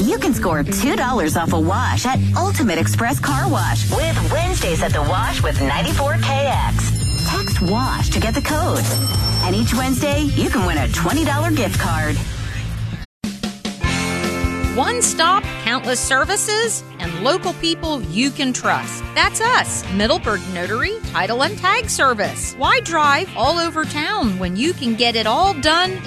you can score $2 off a wash at Ultimate Express Car Wash with Wednesdays at the Wash with 94KX. Text WASH to get the code. And each Wednesday, you can win a $20 gift card. One stop, countless services, and local people you can trust. That's us, Middleburg Notary, Title and Tag Service. Why drive all over town when you can get it all done